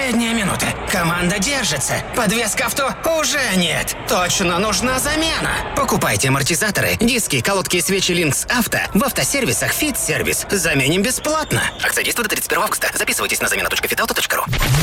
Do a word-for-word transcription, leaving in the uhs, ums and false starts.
Последняя минута. Команда держится. Подвеска авто уже нет. Точно нужна замена. Покупайте амортизаторы, диски, колодки и свечи Линкс Авто в автосервисах Fit Service. Заменим бесплатно. Акция действует до тридцать первого августа. Записывайтесь на замена точка фитауто точка ру.